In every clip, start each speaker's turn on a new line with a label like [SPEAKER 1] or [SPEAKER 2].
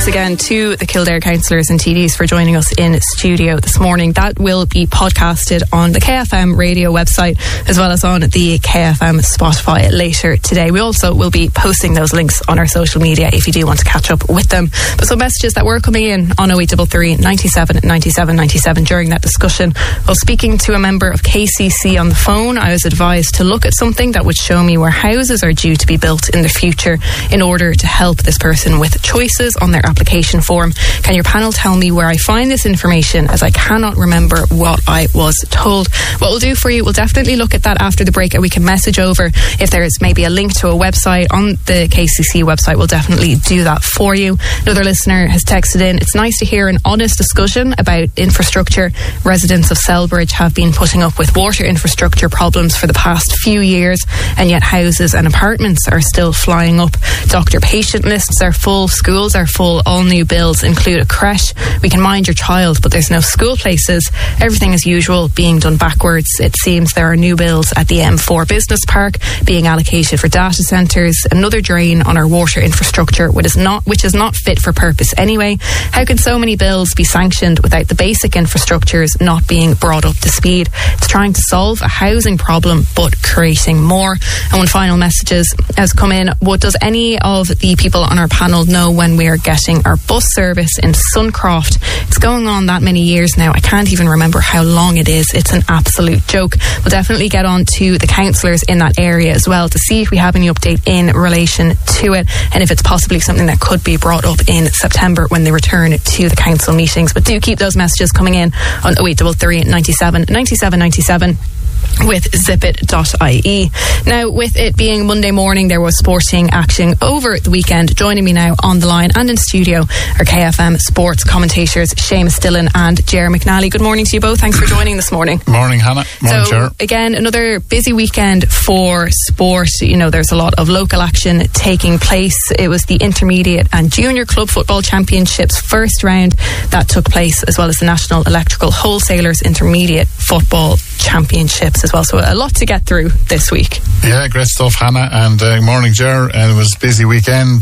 [SPEAKER 1] thanks again to the Kildare councillors and TDs for joining us in studio this morning. That will be podcasted on the KFM radio website as well as on the KFM Spotify later today. We also will be posting those links on our social media if you do want to catch up with them. But some messages that were coming in on 0833 97 97 97 during that discussion. While speaking to a member of KCC on the phone, I was advised to look at something that would show me where houses are due to be built in the future in order to help this person with choices on their application form. Can your panel tell me where I find this information, as I cannot remember what I was told? What we'll do for you, we'll definitely look at that after the break, and we can message over if there is maybe a link to a website on the KCC website. We'll definitely do that for you. Another listener has texted in, it's nice to hear an honest discussion about infrastructure. Residents of Selbridge have been putting up with water infrastructure problems for the past few years, and yet houses and apartments are still flying up. Doctor-patient lists are full, schools are full, all new builds include a creche. We can mind your child, but there's no school places. Everything as usual being done backwards. It seems there are new builds at the M4 Business Park being allocated for data centres, another drain on our water infrastructure which is not fit for purpose anyway. How can so many bills be sanctioned without the basic infrastructures not being brought up to speed? It's trying to solve a housing problem but creating more. And one final message has come in. Does any of the people on our panel know when we are getting our bus service in Suncroft? It's going on that many years now. I can't even remember how long it is. It's an absolute joke. We'll definitely get on to the councillors in that area as well to see if we have any update in relation to it, and if it's possibly something that could be brought up in September when they return to the council meetings. But do keep those messages coming in on 0833 97 97 97 with zipit.ie. Now, with it being Monday morning, there was sporting action over the weekend. Joining me now on the line and in studio are KFM sports commentators Seamus Dillon and Ger McNally. Good morning to you both. Thanks for joining this morning.
[SPEAKER 2] Morning, Hannah. Morning, Ger.
[SPEAKER 1] Again, another busy weekend for sport. You know, there's a lot of local action taking place. It was the Intermediate and Junior Club Football Championships first round that took place, as well as the National Electrical Wholesalers Intermediate Football Championships as well. So a lot to get through this week.
[SPEAKER 2] Yeah, great stuff, Hannah. And morning, Ger. And it was a busy weekend.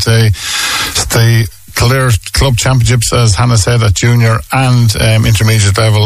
[SPEAKER 2] The Kildare Club Championships, as Hannah said, at junior and intermediate level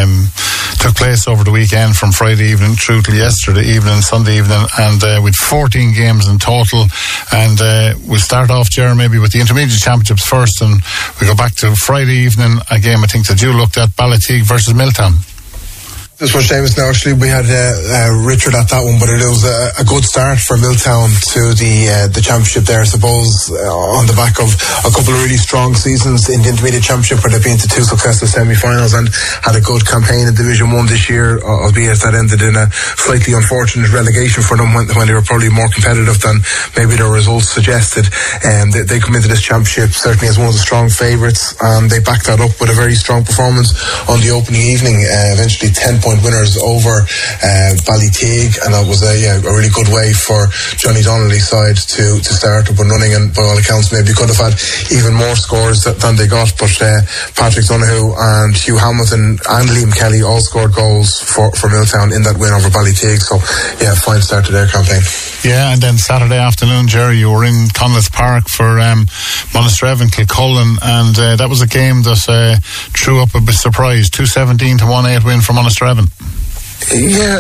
[SPEAKER 2] took place over the weekend from Friday evening through till yesterday evening, Sunday evening, and with 14 games in total. And we'll start off, Ger, maybe with the intermediate championships first, and we go back to Friday evening, a game I think that you looked at, Balliteague versus Milltown.
[SPEAKER 3] This was Seamus. Now, actually, we had Richard at that one, but it was a good start for Milltown to the championship there, I suppose, on the back of a couple of really strong seasons in the intermediate championship, where they've been to two successful semi-finals and had a good campaign in Division 1 this year, albeit that ended in a slightly unfortunate relegation for them when they were probably more competitive than maybe their results suggested. They come into this championship certainly as one of the strong favourites, and they backed that up with a very strong performance on the opening evening, eventually 10-point winners over Balliteague, and that was a really good way for Johnny Donnelly's side to start up and running, and by all accounts maybe could have had even more scores than they got, but Patrick Donoghue and Hugh Hamilton and Liam Kelly all scored goals for Milltown in that win over Balliteague. So yeah, fine start to their campaign.
[SPEAKER 2] Yeah, and then Saturday afternoon, Jerry, you were in Conleth Park for Monasterevin Kilcullen, and that was a game that threw up a bit surprise. 2-17 to 1-8 win for Monasterevin.
[SPEAKER 3] Yeah,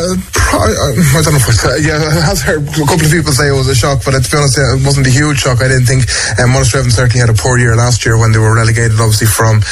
[SPEAKER 3] I don't know if I have heard a couple of people say it was a shock, but to be honest, it wasn't a huge shock. I didn't think. Monasterevin certainly had a poor year last year when they were relegated, obviously, from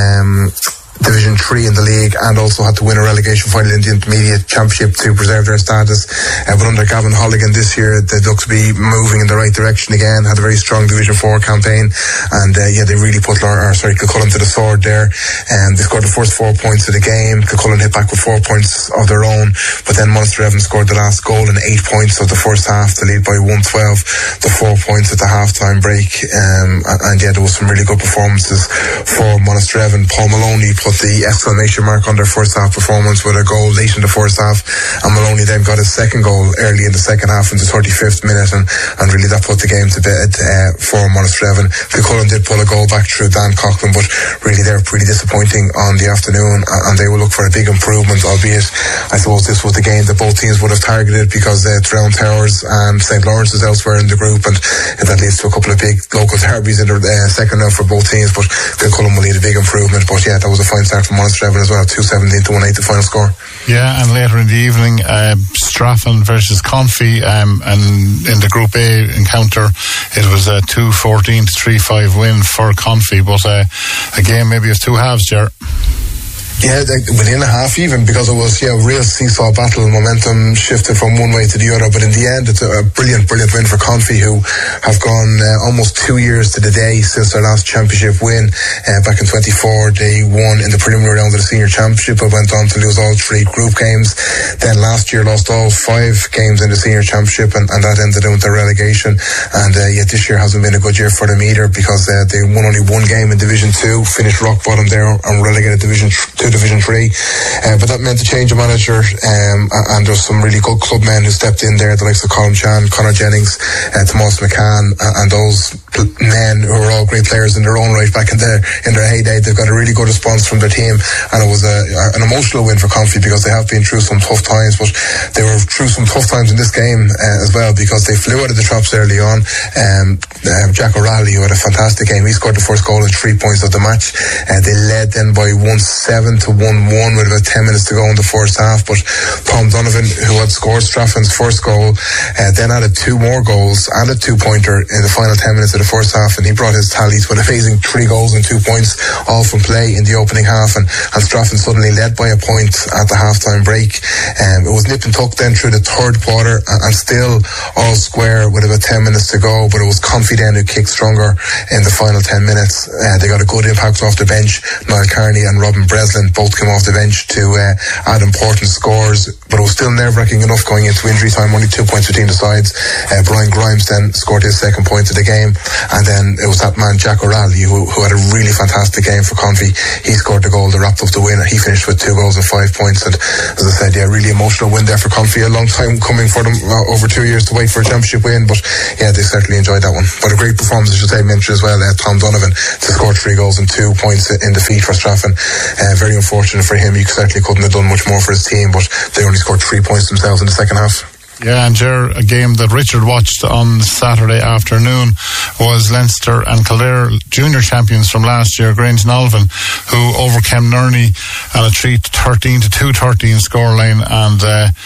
[SPEAKER 3] Division 3 in the league, and also had to win a relegation final in the intermediate championship to preserve their status. But under Gavin Holligan this year, they look to be moving in the right direction again. Had a very strong Division 4 campaign, and they really put Kilcullen to the sword there. And they scored the first 4 points of the game. Kilcullen hit back with 4 points of their own, but then Monasterevin scored the last goal in 8 points of the first half to lead by 1-12 to 4 points at the half-time break. And there was some really good performances for Monasterevin. Paul Maloney plus put the exclamation mark on their first half performance with a goal late in the first half, and Maloney then got his second goal early in the second half in the 35th minute, and really that put the game to bed for Monasterevin. Kilcullen did pull a goal back through Dan Coughlin, but really they were pretty disappointing on the afternoon, and they will look for a big improvement, albeit I suppose this was the game that both teams would have targeted, because Tyrone Towers and St. Lawrence is elsewhere in the group, and that leads to a couple of big local derbies in the second round for both teams. But Kilcullen will need a big improvement. But yeah, that was a fine start from Monasterevin as well, 2-17 to 1-8 the final score.
[SPEAKER 2] Yeah, and later in the evening, Straffan versus Confi, and in the Group A encounter, it was a 2-14 to 3-5 win for Confi, but a game maybe of two halves, Ger.
[SPEAKER 3] Yeah, within a half even, because it was a real seesaw battle. Momentum shifted from one way to the other, but in the end it's a brilliant win for Confi, who have gone almost 2 years to the day since their last championship win. Back in 24 they won in the preliminary round of the senior championship, but went on to lose all 3 group games. Then last year lost all 5 games in the senior championship, and that ended in with their relegation. And yet this year hasn't been a good year for them either, because they won only 1 game in Division 2, finished rock bottom there and relegated Division 3. But that meant a change of manager, and there's some really good club men who stepped in there, the likes of Colin Chan, Conor Jennings, Tomas McCann, and those men who are all great players in their own right back in their heyday. They've got a really good response from their team, and it was an emotional win for Confi, because they have been through some tough times, but they were through some tough times in this game as well, because they flew out of the traps early on. Jack O'Reilly, who had a fantastic game, he scored the first goal in 3 points of the match. They led then by 1-7 to 1-1 with about 10 minutes to go in the first half, but Tom Donovan, who had scored Straffan's first goal, then added 2 more goals and a 2-pointer in the final 10 minutes of the first half, and he brought his tally to an amazing 3 goals and 2 points, all from play in the opening half, and Straffan suddenly led by a point at the half-time break. It was nip and tuck then through the third quarter, and still all square with about 10 minutes to go, but it was Confi then who kicked stronger in the final 10 minutes. They got a good impact off the bench. Niall Carney and Robin Breslin both came off the bench to add important scores, but it was still nerve-wracking enough going into injury time, only 2 points between the sides. Brian Grimes then scored his second point of the game, and then it was that man Jack O'Reilly who had a really fantastic game for Confi. He scored the goal that wrapped up the win. He finished with 2 goals and 5 points, and as I said, really emotional win there for Confi. A long time coming for them, over 2 years to wait for a championship win, but yeah, they certainly enjoyed that one. But a great performance, I should say, mentioned as well, Tom Donovan, to score 3 goals and 2 points in defeat for Straffan. Very unfortunate for him. He certainly couldn't have done much more for his team, but they only scored 3 points themselves in the second half.
[SPEAKER 2] Yeah, and a game that Richard watched on Saturday afternoon was Leinster and Kildare junior champions from last year, Grange Nolvan, who overcame Nerney on a 3-13 to 2-13 scoreline, and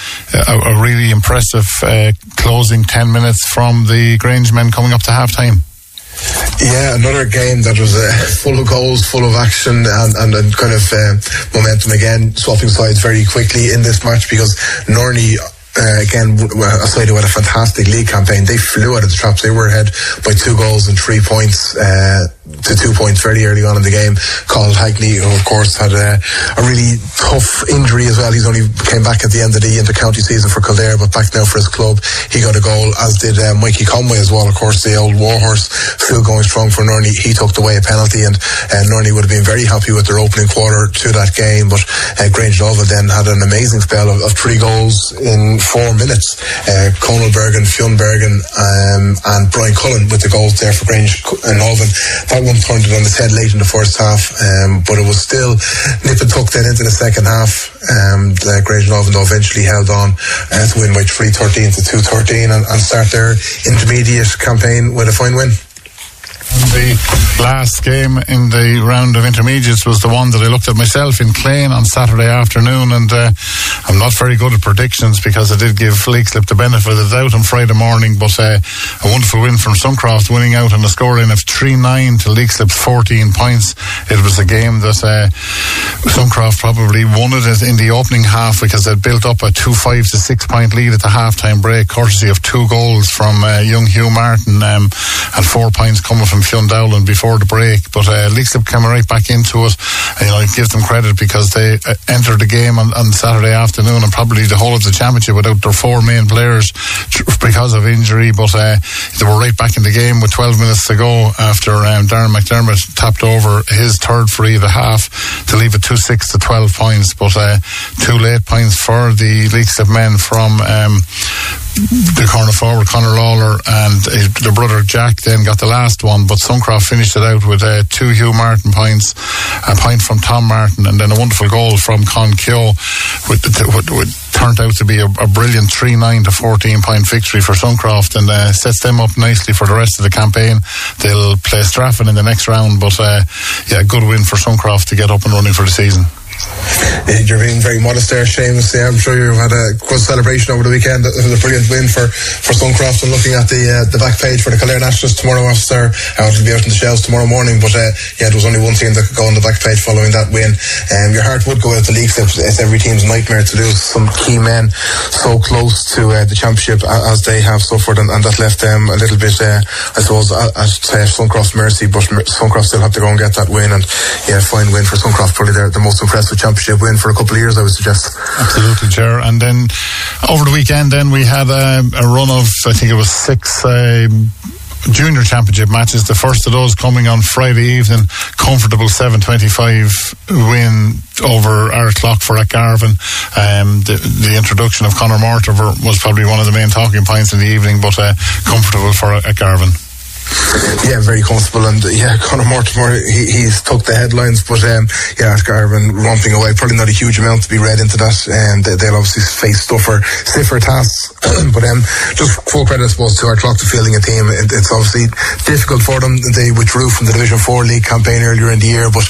[SPEAKER 2] a really impressive closing 10 minutes from the Grange men coming up to half-time.
[SPEAKER 3] Yeah, another game that was full of goals, full of action, and kind of momentum again, swapping sides very quickly in this match, because Nerney, again, a side who had a fantastic league campaign, they flew out of the traps. They were ahead by 2 goals and 3 points to 2 points very early on in the game. Colin Hagney, who of course had a really tough injury as well. He's only came back at the end of the inter-county season for Kildare, but back now for his club. He got a goal, as did Mikey Conway as well, of course, the old warhorse, still going strong for Nerney. He took away a penalty, and Nerney would have been very happy with their opening quarter to that game, but Grange Nolvan then had an amazing spell of 3 goals in 4 minutes. Conal Bergen, Fionn Bergen, and Brian Cullen with the goals there for Grange Nolvan. That one turned it on its head late in the first half, but it was still nip and tuck then into the second half. Grange Nolvan though eventually held on to win by 3-13 to 2-13 and start their intermediate campaign with a fine win.
[SPEAKER 2] The last game in the round of intermediates was the one that I looked at myself in Clane on Saturday afternoon, and I'm not very good at predictions because I did give Leixlip the benefit of the doubt on Friday morning, but a wonderful win from Suncroft, winning out on a scoreline of 3-9 to Leixlip's 14 points. It was a game that Suncroft probably won it in the opening half, because they'd built up a 2-5 to 6 point lead at the half-time break, courtesy of 2 goals from young Hugh Martin, and 4 points coming from Fionn Dowland before the break, but Leixlip came right back into it, and I give them credit because they entered the game on Saturday afternoon and probably the whole of the championship without their 4 main players because of injury, but they were right back in the game with 12 minutes to go after Darren McDermott tapped over his third free of the half to leave it 2-6 to 12 points, but 2 late points for the Leixlip men from the corner forward Conor Lawler, and the brother Jack then got the last one, but Suncroft finished it out with 2 Hugh Martin points, a point from Tom Martin, and then a wonderful goal from Con Keogh, which turned out to be a brilliant 3-9 to 14 point victory for Suncroft, and sets them up nicely for the rest of the campaign. They'll play Strafford in the next round, but good win for Suncroft to get up and running for the season.
[SPEAKER 3] You're being very modest there, Seamus. I'm sure you've had a good celebration over the weekend. It was a brilliant win for Suncroft, and looking at the back page for the Kildare Nationals tomorrow after it'll be out in the shelves tomorrow morning, but there was only one team that could go on the back page following that win. Your heart would go out to Leixlip. It's every team's nightmare to lose some key men so close to the championship as they have suffered, and that left them a little bit I suppose at Suncroft's mercy, but Suncroft still have to go and get that win, and fine win for Suncroft, probably the most impressive championship win for a couple of years, I would suggest.
[SPEAKER 2] Absolutely, Ger. And then over the weekend then we had a run of, I think it was 6 junior championship matches, the first of those coming on Friday evening. Comfortable 7-25 win over Ardclough for Garvan. The introduction of Conor Mortimer was probably one of the main talking points in the evening, but comfortable for Garvan.
[SPEAKER 3] Yeah, very comfortable, and Conor Mortimer, he's took the headlines, but Garvan romping away, probably not a huge amount to be read into that, and they'll obviously face stiffer tasks, but just full credit, I suppose, to Ardclough for fielding a team. It's obviously difficult for them. They withdrew from the Division 4 league campaign earlier in the year, but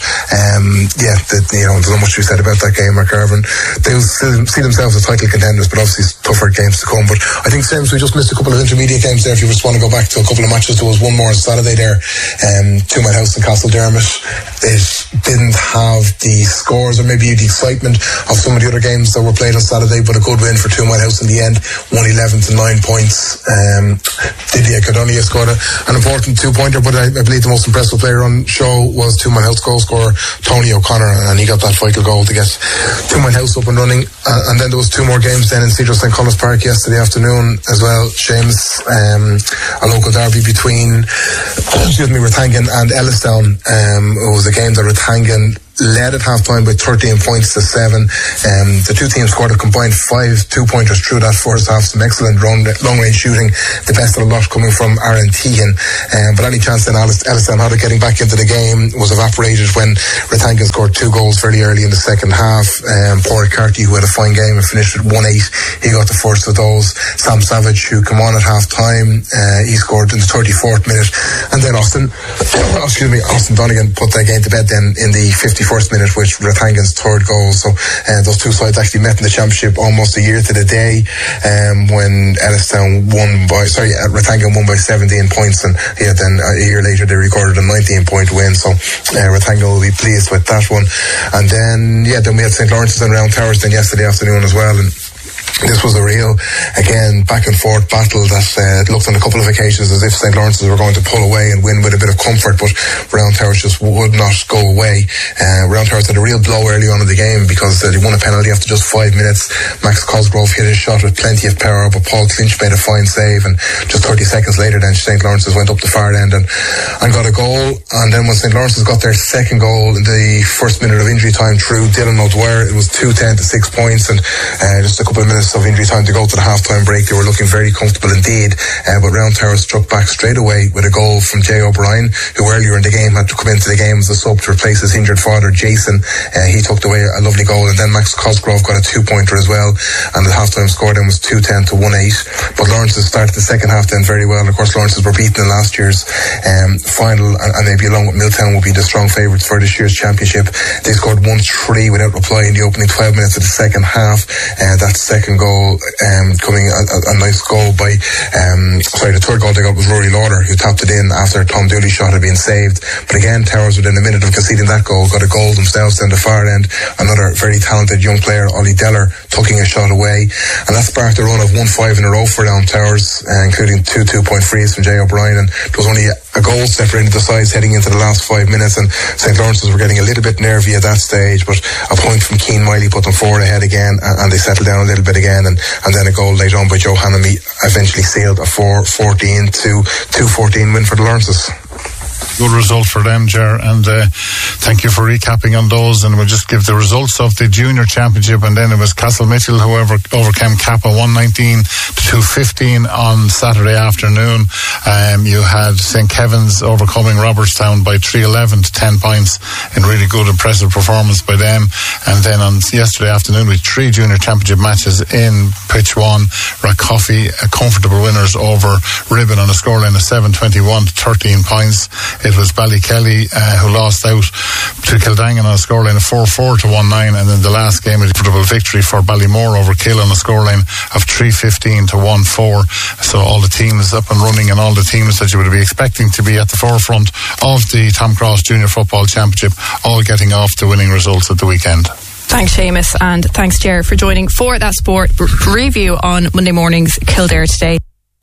[SPEAKER 3] there's not much to be said about that game. Garvan, they'll see themselves as title contenders, but obviously tougher games to come. But I think, James, we just missed a couple of intermediate games there. If you just want to go back to a couple of matches, there was one more on Saturday there, Two Mile House and Castle Dermot. It didn't have the scores or maybe the excitement of some of the other games that were played on Saturday, but a good win for Two Mile House in the end, 111 to 9 points. Didier Cardonia scored an important 2-pointer, but I believe the most impressive player on show was Two Mile House goal scorer Tony O'Connor, and he got that vital goal to get Two Mile House up and running. And then there was 2 more games then in Cedar St. Colum's Park yesterday afternoon as well, James. A local derby between Rathangan and Ellistown. It was a game that Rathangan led at half-time by 13 points to 7. The two teams scored a combined 5 2-pointers through that first half. Some excellent long-range shooting, the best of the lot coming from Aaron Teagan. But any chance then Ellistown had of getting back into the game was evaporated when Rathangan scored 2 goals very early in the second half. Paul Carty, who had a fine game and finished with 1-8, he got the first of those. Sam Savage, who came on at half-time, he scored in the 34th minute. And then Austin Donegan put that game to bed then in the 51st minute, which Rathangan's 3rd goal. So those two sides actually met in the championship almost a year to the day, when Rathangan won by 17 points, and then a year later they recorded a 19-point win. So Rathangan will be pleased with that one. And then we had St. Lawrence's and Round Towers then yesterday afternoon as well, and this was a real, again, back and forth battle that looked on a couple of occasions as if St. Lawrence's were going to pull away and win with a bit of comfort, but Round Towers just would not go away. Round Towers had a real blow early on in the game because they won a penalty after just 5 minutes. Max Cosgrove hit his shot with plenty of power, but Paul Clinch made a fine save, and just 30 seconds later then St. Lawrence's went up the far end and got a goal. And then when St. Lawrence's got their 2nd goal in the first minute of injury time through Dylan O'Dwyer, it was 2-10 to 6 points, and just a couple of minutes of injury time to go to the half-time break. They were looking very comfortable indeed, but Round Towers struck back straight away with a goal from Jay O'Brien, who earlier in the game had to come into the game as a sub to replace his injured father Jason. He took away a lovely goal, and then Max Cosgrove got a 2-pointer as well, and the half-time score then was 2-10 to 1-8. But Lawrence started the second half then very well. Of course, Lawrence were beaten in last year's final, and maybe along with Milltown will be the strong favourites for this year's championship. They scored 1-3 without reply in the opening 12 minutes of the second half. That second goal coming a nice goal by the 3rd goal they got was Rory Lawler, who tapped it in after Tom Dooley's shot had been saved. But again, Towers, within a minute of conceding that goal, got a goal themselves down the far end. Another very talented young player, Ollie Deller, tucking a shot away, and that sparked a run of 1-5 in a row for Round Towers, including 2 2-point frees from Jay O'Brien. And there was only a goal separated the sides heading into the last 5 minutes, and St. Lawrence's were getting a little bit nervy at that stage, but a point from Keane Miley put them forward ahead again, and they settled down a little bit again, and then a goal later on by Joe Hannamy eventually sealed a 4-14 to 2-14 win for the Lawrences.
[SPEAKER 2] Good result for them, Ger, and thank you for recapping on those. And we'll just give the results of the junior championship. And then it was Castle Mitchell who overcame Kappa 119 to 215 on Saturday afternoon. You had St. Kevin's overcoming Robertstown by 311 to 10 points in really good, impressive performance by them. And then on yesterday afternoon, we had 3 junior championship matches in pitch 1. Rathcoffey, comfortable winners over Ribbon on a scoreline of 7-21 to 13 points. It was Ballykelly who lost out to Kildangan on a scoreline of 4-4 to 1-9, and then the last game, a comfortable victory for Ballymore over Kill on a scoreline of 3-15 to 1-4. So all the teams up and running, and all the teams that you would be expecting to be at the forefront of the Tom Cross Junior Football Championship, all getting off the winning results at the weekend.
[SPEAKER 1] Thanks, Seamus, and thanks, Ger, for joining for that sport review on Monday morning's Kildare Today.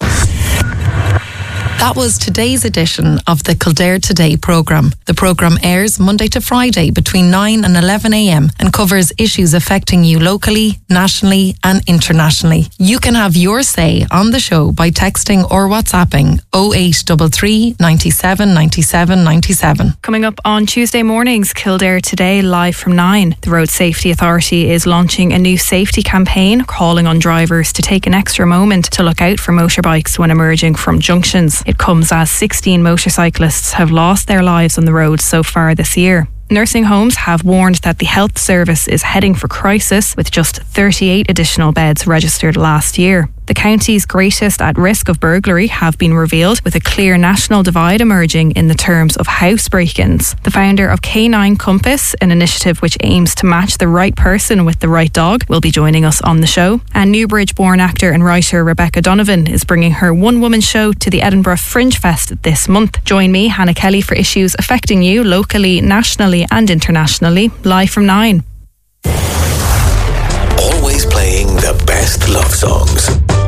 [SPEAKER 4] That was today's edition of the Kildare Today programme. The programme airs Monday to Friday between 9 and 11 a.m. and covers issues affecting you locally, nationally and internationally. You can have your say on the show by texting or WhatsApping 0833 97 97 97.
[SPEAKER 1] Coming up on Tuesday morning's Kildare Today, live from 9. The Road Safety Authority is launching a new safety campaign calling on drivers to take an extra moment to look out for motorbikes when emerging from junctions. It comes as 16 motorcyclists have lost their lives on the road so far this year. Nursing homes have warned that the health service is heading for crisis, with just 38 additional beds registered last year. The counties greatest at risk of burglary have been revealed, with a clear national divide emerging in the terms of house break-ins. The founder of K9 Compass, an initiative which aims to match the right person with the right dog, will be joining us on the show. And Newbridge-born actor and writer Rebecca Donovan is bringing her one-woman show to the Edinburgh Fringe Fest this month. Join me, Hannah Kelly, for issues affecting you locally, nationally and internationally, live from 9.
[SPEAKER 5] Always playing the best love songs.